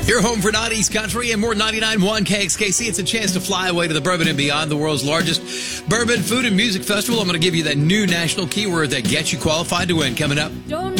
Your home for not East Country and more 99.1 KXKC. It's a chance to fly away to the Bourbon and Beyond, the world's largest bourbon, food, and music festival. I'm going to give you that new national keyword that gets you qualified to win coming up.